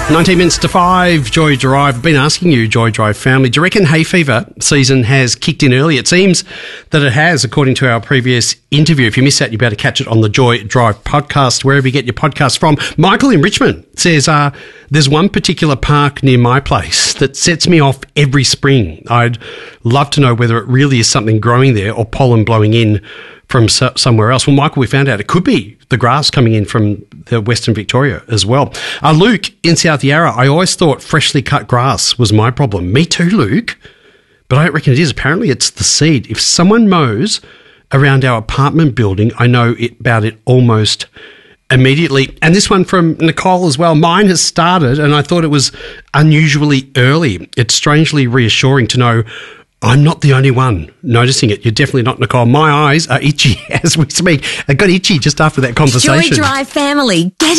19 minutes to 5, Joy Drive. I've been asking you, Joy Drive family, do you reckon hay fever season has kicked in early? It seems that it has, according to our previous interview. If you missed that, you'll be able to catch it on the Joy Drive podcast, wherever you get your podcast from. Michael in Richmond says, there's one particular park near my place that sets me off every spring. I'd love to know whether it really is something growing there or pollen blowing in from somewhere else. Well, Michael, we found out it could be the grass coming in from the Western Victoria as well. Luke in South Yarra, I always thought freshly cut grass was my problem. Me too, Luke. But I don't reckon it is. Apparently it's the seed. If someone mows around our apartment building, I know about it almost immediately. And this one from Nicole as well. Mine has started and I thought it was unusually early. It's strangely reassuring to know I'm not the only one noticing it. You're definitely not, Nicole. My eyes are itchy as we speak. I got itchy just after that conversation. Joy Drive family, get